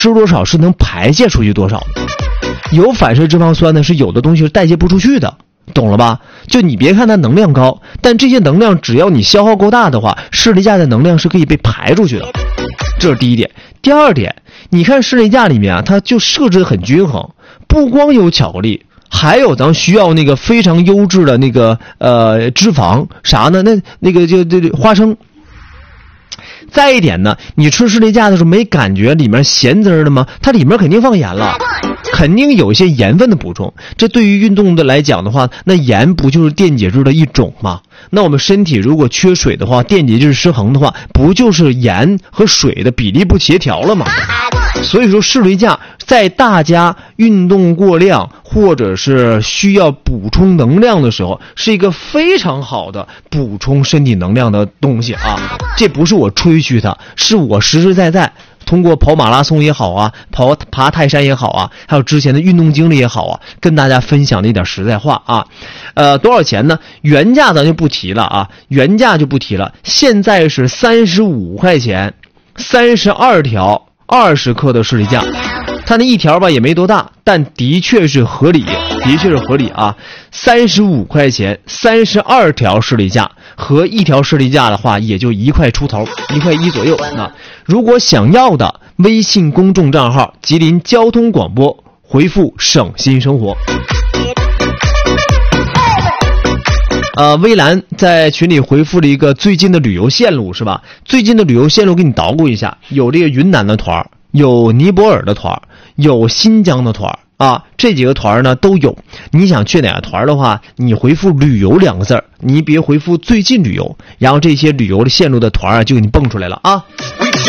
吃多少是能排泄出去多少的。有反式脂肪酸呢，是有的东西是代谢不出去的，懂了吧？就你别看它能量高，但这些能量只要你消耗够大的话，士力架的能量是可以被排出去的。这是第一点。第二点，你看士力架里面啊，它就设置的很均衡，不光有巧克力，还有咱需要那个非常优质的那个脂肪啥呢？那个就花生。再一点呢，你吃士力架的时候没感觉里面咸滋的吗？它里面肯定放盐了，肯定有一些盐分的补充。这对于运动的来讲的话，那盐不就是电解质的一种吗？那我们身体如果缺水的话，电解质失衡的话，不就是盐和水的比例不协调了吗？所以说士力架在大家运动过量或者是需要补充能量的时候，是一个非常好的补充身体能量的东西啊！这不是我吹嘘它，是我实实在在通过跑马拉松也好啊，爬泰山也好啊，还有之前的运动经历也好啊，跟大家分享的一点实在话啊。多少钱呢？原价咱就不提了啊，原价就不提了。现在是35块钱，32条20克的士力架。它那一条吧也没多大，但的确是合理，啊！35块钱，32条士力架，和一条士力架的话也就1块出头，1块1左右。那如果想要的，微信公众账号吉林交通广播，回复省心生活。微兰在群里回复了一个最近的旅游线路是吧？最近的旅游线路给你捣鼓一下，有这个云南的团，有尼泊尔的团，有新疆的团啊，这几个团呢都有。你想去哪个团的话，你回复旅游2个字，你别回复最近旅游，然后这些旅游的线路的团啊就给你蹦出来了啊。